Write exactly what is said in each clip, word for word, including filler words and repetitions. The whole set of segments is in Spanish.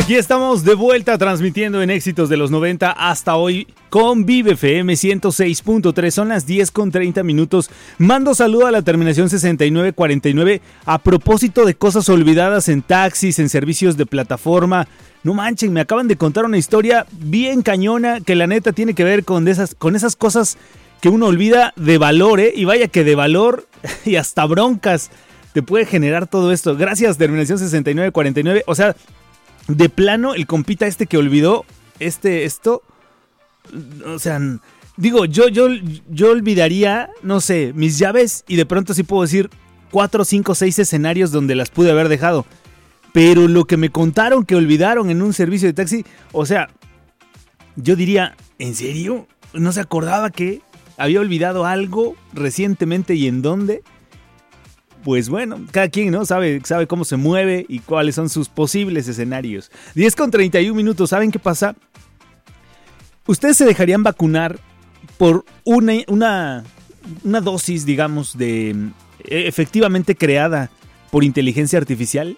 Aquí estamos de vuelta transmitiendo en Éxitos de los noventa hasta hoy con Vive F M ciento seis punto tres. Son las diez con treinta minutos. Mando saludo a la terminación sesenta y nueve cuarenta y nueve a propósito de cosas olvidadas en taxis, en servicios de plataforma. No manchen, me acaban de contar una historia bien cañona que la neta tiene que ver con, de esas, con esas cosas que uno olvida de valor, ¿eh? Y vaya que de valor y hasta broncas te puede generar todo esto. Gracias, terminación sesenta y nueve cuarenta y nueve. O sea, de plano, el compita este que olvidó este, esto, o sea, digo, yo, yo, yo olvidaría, no sé, mis llaves y de pronto sí puedo decir cuatro, cinco, seis escenarios donde las pude haber dejado. Pero lo que me contaron que olvidaron en un servicio de taxi, o sea, yo diría, ¿en serio? ¿No se acordaba que había olvidado algo recientemente y en dónde? Pues bueno, cada quien, ¿no? Sabe, sabe cómo se mueve y cuáles son sus posibles escenarios. diez con treinta y un minutos, ¿saben qué pasa? Ustedes se dejarían vacunar por una, una, una dosis, digamos, de efectivamente creada por inteligencia artificial.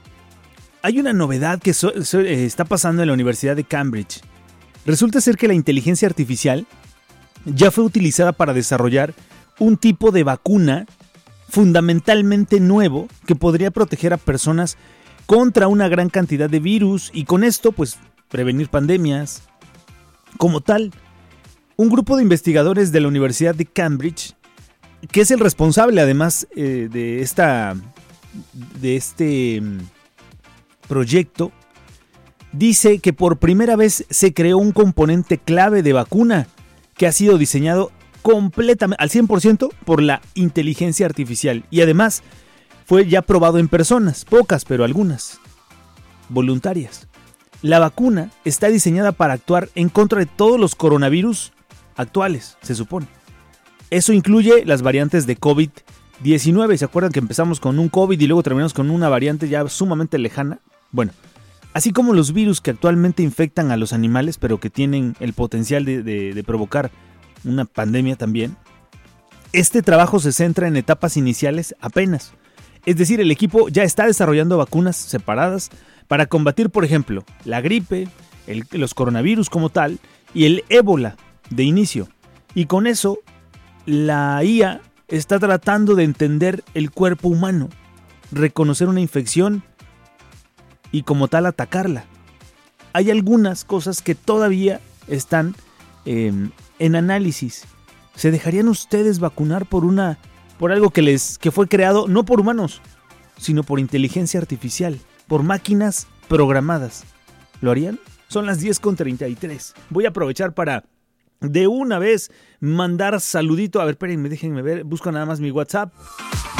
Hay una novedad que so, so, eh, está pasando en la Universidad de Cambridge. Resulta ser que la inteligencia artificial ya fue utilizada para desarrollar un tipo de vacuna fundamentalmente nuevo que podría proteger a personas contra una gran cantidad de virus y con esto pues prevenir pandemias. Como tal, un grupo de investigadores de la Universidad de Cambridge, que es el responsable además eh, de esta de este proyecto, dice que por primera vez se creó un componente clave de vacuna que ha sido diseñado completamente al cien por ciento por la inteligencia artificial y además fue ya probado en personas, pocas pero algunas, voluntarias. La vacuna está diseñada para actuar en contra de todos los coronavirus actuales, se supone. Eso incluye las variantes de covid diecinueve. ¿Se acuerdan que empezamos con un COVID y luego terminamos con una variante ya sumamente lejana? Bueno, así como los virus que actualmente infectan a los animales pero que tienen el potencial de, de, de provocar una pandemia también. Este trabajo se centra en etapas iniciales apenas. Es decir, el equipo ya está desarrollando vacunas separadas para combatir, por ejemplo, la gripe, el, los coronavirus como tal y el ébola de inicio. Y con eso, la I A está tratando de entender el cuerpo humano, reconocer una infección y como tal atacarla. Hay algunas cosas que todavía están eh, en análisis. ¿Se dejarían ustedes vacunar por una por algo que les que fue creado no por humanos, sino por inteligencia artificial, por máquinas programadas? ¿Lo harían? Son las diez con treinta y tres. Voy a aprovechar para de una vez mandar saludito. A ver, espérenme, déjenme ver. Busco nada más mi WhatsApp.